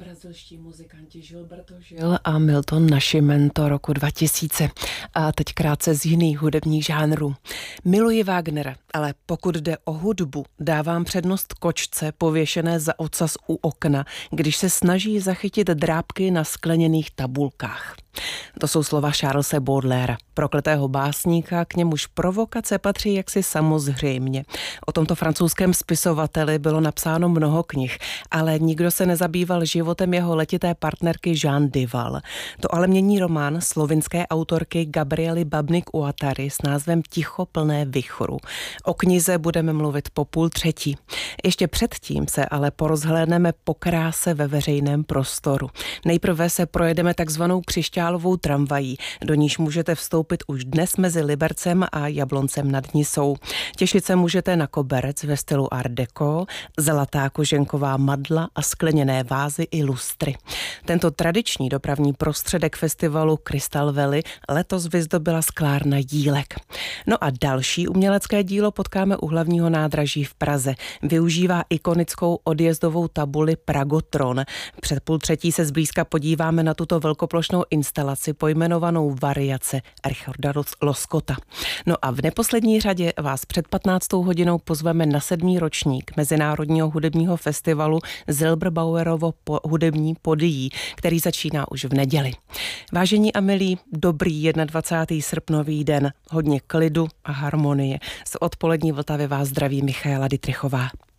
Brazilští muzikanti Gilberto Gil a Milton Nascimento roku 2000. A teď krátce z jiných hudebních žánrů. Miluji Wagnera, ale pokud jde o hudbu, dávám přednost kočce pověšené za ocas u okna, když se snaží zachytit drápky na skleněných tabulkách. To jsou slova Charlese Baudelaire, prokletého básníka, k němuž provokace patří jaksi samozřejmě. O tomto francouzském spisovateli bylo napsáno mnoho knih, ale nikdo se nezabýval životem jeho letité partnerky Jeanne Duval. To ale mění román slovinské autorky Gabriely Babnik-Uatary s názvem Ticho plné vichoru. O knize budeme mluvit po 2:30. Ještě předtím se ale porozhlédneme po kráse ve veřejném prostoru. Nejprve se projedeme takzvanou křišťálovou tramvají, do níž můžete vstoupit už dnes mezi Libercem a Jabloncem nad Nisou. Těšit se můžete na koberec ve stylu Art Deco, zlatá koženková madla a skleněné vázy i lustry. Tento tradiční dopravní prostředek festivalu Crystal Valley letos vyzdobila sklárna Jílek. No a další umělecké dílo potkáme u hlavního nádraží v Praze. Využívá ikonickou odjezdovou tabuli Pragotron. Před 2:30 se zblízka podíváme na tuto velkoplošnou instalaci pojmenovanou Variace Richarda Loskota. No a v neposlední řadě vás před 15. hodinou pozveme na 7. ročník Mezinárodního hudebního festivalu Zilberbauerovo hudební Podyjí, který začíná už v neděli. Vážení a milí, dobrý 21. srpnový den, hodně klidu a harmonie. Z odpolední Vltavy vás zdraví Michaela Dittrichová.